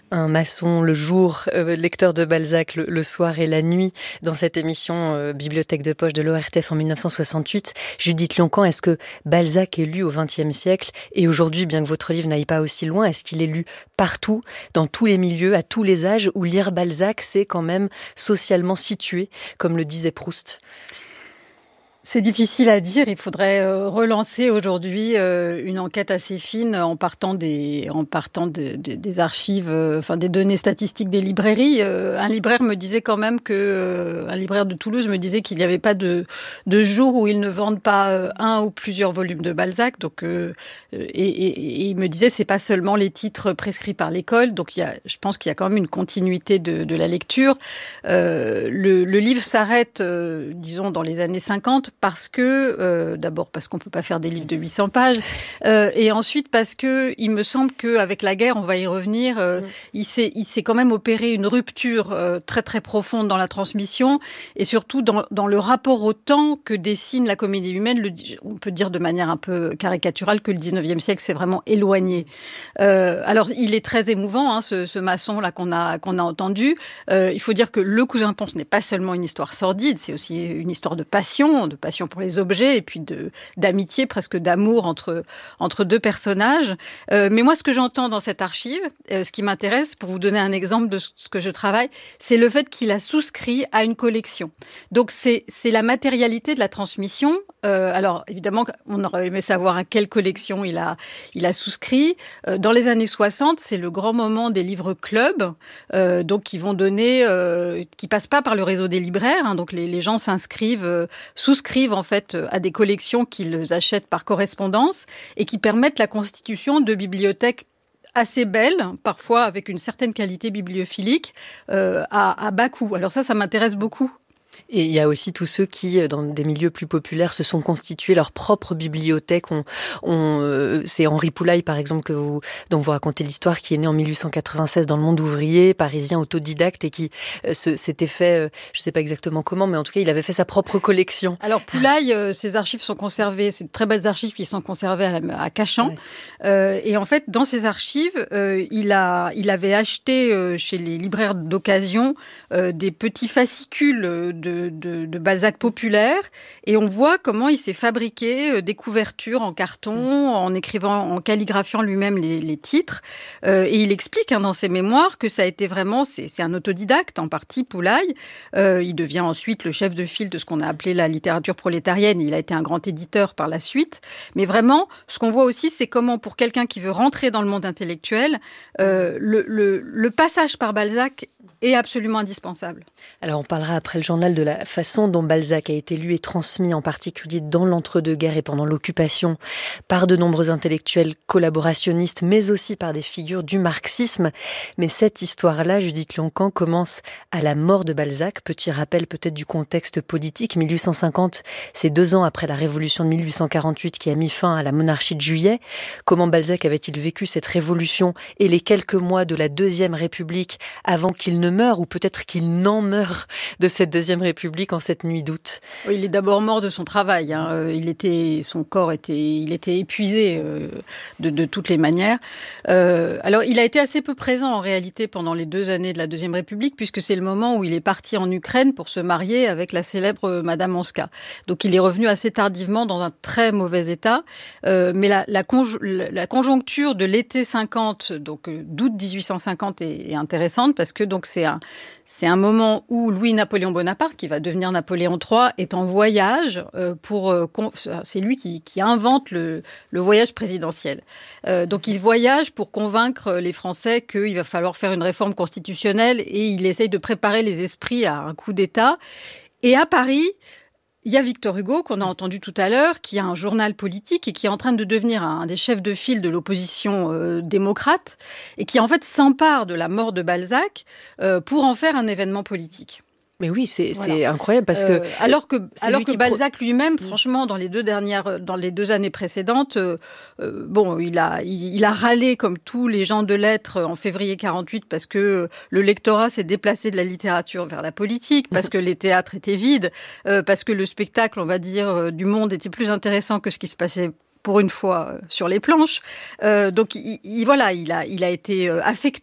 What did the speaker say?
Un maçon le jour, lecteur de Balzac le soir et la nuit, dans cette émission Bibliothèque de poche de l'ORTF en 1968. Judith Lioncan, est-ce que Balzac est lu au XXe siècle? Et aujourd'hui, bien que votre livre n'aille pas aussi loin, est-ce qu'il est lu partout, dans tous les milieux, à tous les âges, où lire Balzac, c'est quand même socialement situé, comme le disait Proust? C'est difficile à dire. Il faudrait relancer aujourd'hui une enquête assez fine en partant des archives, enfin des données statistiques des librairies. Un libraire me disait quand même un libraire de Toulouse me disait qu'il n'y avait pas de jour où ils ne vendent pas un ou plusieurs volumes de Balzac. Donc et il me disait c'est pas seulement les titres prescrits par l'école. Donc je pense qu'il y a quand même une continuité de la lecture. Le livre s'arrête, disons dans les années 50. Parce que, d'abord parce qu'on peut pas faire des livres de 800 pages, et ensuite parce que il me semble qu'avec la guerre, on va y revenir, il s'est quand même opéré une rupture très très profonde dans la transmission, et surtout dans le rapport au temps que dessine la comédie humaine. On peut dire de manière un peu caricaturale que le 19e siècle s'est vraiment éloigné. Alors il est très émouvant, hein, ce maçon là qu'on a entendu. Il faut dire que Le Cousin Pons n'est pas seulement une histoire sordide, c'est aussi une histoire de passion pour les objets et puis d'amitié, presque d'amour entre deux personnages. Mais moi, ce que j'entends dans cette archive, ce qui m'intéresse, pour vous donner un exemple de ce que je travaille, c'est le fait qu'il a souscrit à une collection. Donc c'est la matérialité de la transmission. Alors évidemment, on aurait aimé savoir à quelle collection il a souscrit. Dans les années 60, c'est le grand moment des livres clubs, donc qui vont donner, qui passent pas par le réseau des libraires. Hein, donc les gens souscrivent en fait à des collections qu'ils achètent par correspondance et qui permettent la constitution de bibliothèques assez belles, parfois avec une certaine qualité bibliophilique, à bas coût. Alors ça m'intéresse beaucoup. Et il y a aussi tous ceux qui, dans des milieux plus populaires, se sont constitués leur propre bibliothèque. C'est Henri Poulaille, par exemple, dont vous racontez l'histoire, qui est né en 1896 dans le monde ouvrier, parisien autodidacte, et qui s'était fait, je ne sais pas exactement comment, mais en tout cas, il avait fait sa propre collection. Alors Poulaille, ses archives sont conservées, c'est de très belles archives qui sont conservées à Cachan. Ouais. Et en fait, dans ces archives, il avait acheté chez les libraires d'occasion des petits fascicules de Balzac populaire, et on voit comment il s'est fabriqué des couvertures en carton, en calligraphiant lui-même les titres, et il explique dans ses mémoires que ça a été vraiment, c'est un autodidacte en partie, Poulaille. Il devient ensuite le chef de file de ce qu'on a appelé la littérature prolétarienne, il a été un grand éditeur par la suite, mais vraiment, ce qu'on voit aussi, c'est comment pour quelqu'un qui veut rentrer dans le monde intellectuel, le passage par Balzac est absolument indispensable. Alors on parlera après le journal de la façon dont Balzac a été lu et transmis, en particulier dans l'entre-deux-guerres et pendant l'occupation, par de nombreux intellectuels collaborationnistes, mais aussi par des figures du marxisme. Mais cette histoire-là, Judith Lioncan, commence à la mort de Balzac. Petit rappel peut-être du contexte politique. 1850, c'est 2 ans après la révolution de 1848 qui a mis fin à la monarchie de Juillet. Comment Balzac avait-il vécu cette révolution et les quelques mois de la Deuxième République avant qu'il ne meure, ou peut-être qu'il n'en meurt de cette Deuxième République en cette nuit d'août? Oui, il est d'abord mort de son travail. Hein. Son corps était épuisé de toutes les manières. Alors, il a été assez peu présent en réalité pendant les 2 années de la Deuxième République, puisque c'est le moment où il est parti en Ukraine pour se marier avec la célèbre Madame Anska. Donc, il est revenu assez tardivement dans un très mauvais état. Mais la conjoncture de l'été 50, donc d'août 1850, est intéressante parce que donc c'est un moment où Louis-Napoléon Bonaparte, qui va devenir Napoléon III, est en voyage c'est lui qui invente le voyage présidentiel. Donc il voyage pour convaincre les Français qu'il va falloir faire une réforme constitutionnelle, et il essaye de préparer les esprits à un coup d'État. Et à Paris, il y a Victor Hugo, qu'on a entendu tout à l'heure, qui a un journal politique et qui est en train de devenir un des chefs de file de l'opposition démocrate, et qui en fait s'empare de la mort de Balzac pour en faire un événement politique. Mais oui, c'est incroyable parce que alors que Balzac lui-même, franchement, dans les 2 années précédentes, il a râlé comme tous les gens de lettres en février 48 parce que le lectorat s'est déplacé de la littérature vers la politique, parce que les théâtres étaient vides, parce que le spectacle, on va dire, du monde était plus intéressant que ce qui se passait pour une fois sur les planches. Donc il a été affecté